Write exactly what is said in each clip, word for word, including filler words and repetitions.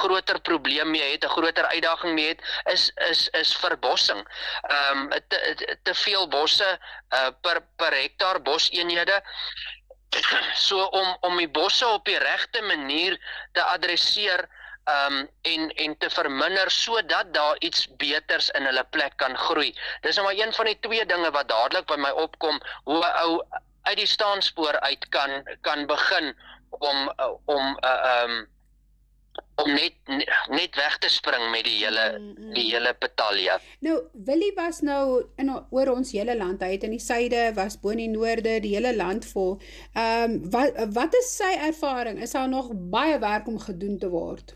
groter probleem mee het, 'n groter uitdaging mee het, is is is verbossing. Ehm um, te, te, te veel bosse uh, per per hektaar boseenhede. So om om die bosse op die regte manier te adresseer um, en en te verminder sodat daar iets beters in hulle plek kan groei. Dis nou maar een van die twee dinge wat dadelik by my opkom, hoe 'n ou uit die staanspoor uit kan kan begin om om uh, um, om net net weg te spring met die hele mm, mm. die hele betalje. Nou, Willie was nou in oor ons hele land, hy het in die suide, was bo in die noorde, die hele land vol. Ehm um, wat wat is sy ervaring? Is daar nog baie werk om gedoen te word?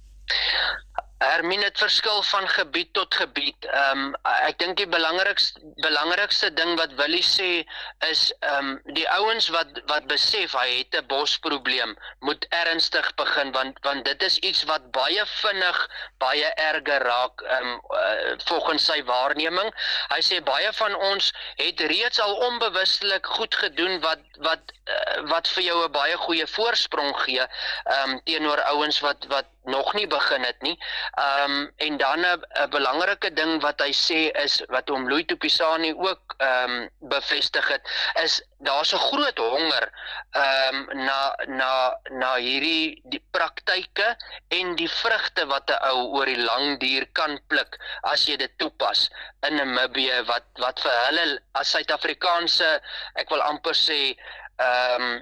Hermine, het verskil van gebied tot gebied. Um, ek dink die belangrikste, belangrikste ding wat Willie sê is um, die ouens wat, wat besef hy het 'n bosprobleem, moet ernstig begin, want, want dit is iets wat baie vinnig, baie erger raak um, uh, volgens sy waarneming. Hy sê baie van ons het reeds al onbewustelik goed gedoen wat, wat, uh, wat vir jou 'n baie goeie voorsprong gee um, teenoor ouens wat, wat nog nie begin het nie. Um, en dan 'n belangrike ding wat hy sê is, wat hom Louis Tupisani ook um, bevestig het, is daar's 'n groot honger um, na, na, na hierdie die praktyke en die vrugte wat 'n ou oor die lang duur kan pluk, as jy dit toepas in Namibië, wat, wat vir hulle as Suid-Afrikaanse, ek wil amper sê, um,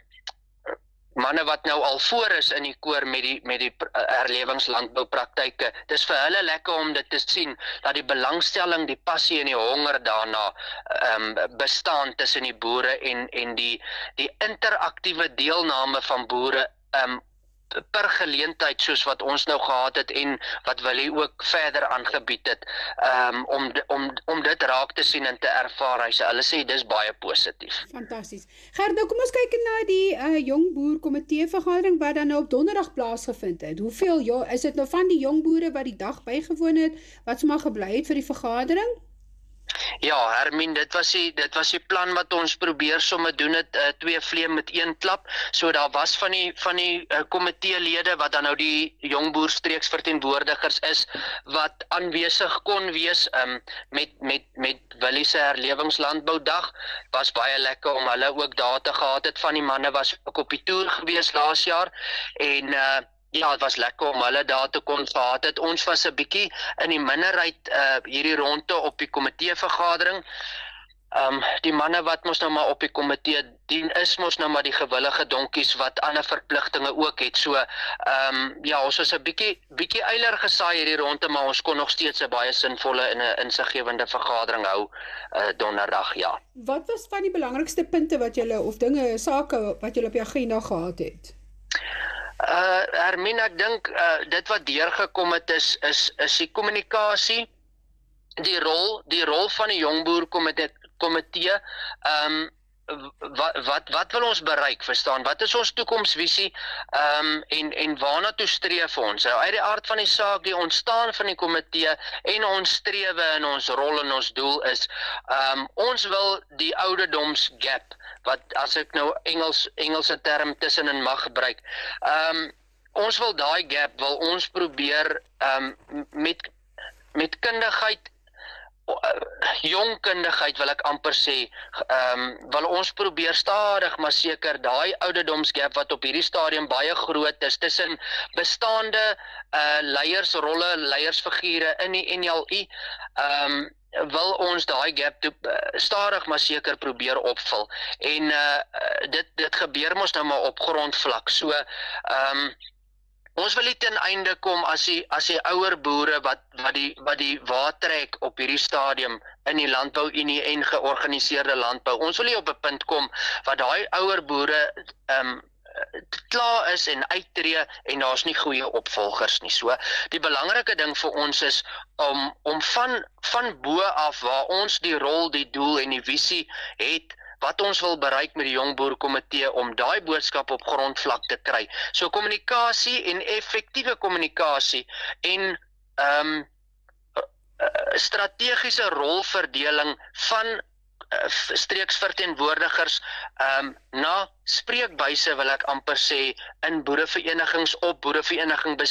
manne wat nou al voor is in die koor met die, met die herlewingslandboupraktyke, dis vir hulle lekker om dit te sien, dat die belangstelling, die passie en die honger daarna um, bestaan tussen die boere en, en die, die interaktiewe deelname van boere um, per geleentheid soos wat ons nou gehad het en wat Willie ook verder aangebied het, um, om, om, om dit raak te sien en te ervaar. Hy sê, hulle sê dis baie positief. Fantasties. Gert, nou kom ons kyk na die uh, jong boer komitee vergadering wat dan nou op donderdag plaasgevind het. Hoeveel, ja, is dit nou van die jong boere wat die dag bygewoon het, wat sommer gebly het vir die vergadering? Ja, Hermine, dit was die dit was die plan wat ons probeer somme doen het, uh, twee vleie met een klap. So daar was van die van die uh, komiteelede wat dan nou die jongboer streeksverteenwoordigers is wat aanwesig kon wees um, met met met Willie se herlewingslandboudag. Was baie lekker om hulle ook daar te gehad het. Van die manne was ook op die toer gewees laas jaar en uh, ja, het was lekker om hulle daar te kon gehad het. Ons was 'n bietjie in die minderheid uh, hierdie ronde op die komiteevergadering. Um, die manne wat mos nou maar op die komitee dien is, mos nou maar die gewillige donkies wat ander verpligtinge ook het. So, um, ja, ons was 'n bietjie, bietjie eiler gesaai hierdie ronde, maar ons kon nog steeds 'n baie sinvolle en 'n insiggewende vergadering hou uh, donderdag, ja. Wat was van die belangrikste punte wat julle, of dinge, sake wat julle op die agenda gehad het? Uh, Hermine, ek dink uh, dit wat deurgekom het is, is, is die kommunikasie, die rol, die rol van die jongboer komitee, komitee um, wat, wat, wat wil ons bereik, verstaan, wat is ons toekomsvisie um, en, en waarna toe streef ons, uit die aard van die saak, die ontstaan van die komitee en ons strewe en ons rol en ons doel is, um, ons wil die ouderdomsgap, wat as ek nou Engels, Engelse term tussenin mag gebruik, um, ons wil daai gap, wil ons probeer um, met, met kundigheid, jong kundigheid wil ek amper sê, um, wil ons probeer stadig maar seker daai ouderdomsgap wat op hierdie stadium baie groot is tussen bestaande uh, leiersrolle, leiersfigure in die N L I, um, wil ons daai gap toe, uh, stadig maar seker probeer opvul. En uh, dit, dit gebeur mos nou maar op grondvlak. So, um, ons wil nie ten einde kom as die, as die ouer boere wat, wat die, wat die water trek op hierdie stadium in die landbouunie en georganiseerde landbou. Ons wil nie op 'n punt kom wat daai ouer boere um, klaar is en uittree en daar's nie goeie opvolgers nie. So, die belangrike ding vir ons is om, om van, van bo af waar ons die rol, die doel en die visie het, wat ons wil bereik met die jongboerkomitee om daai boodskap op grondvlak te kry. So kommunikasie en effektiewe kommunikasie en um, strategiese rolverdeling van streeksverteenwoordigers um, na spreekbuise wil ek amper sê in boereverenigings op boerevereniging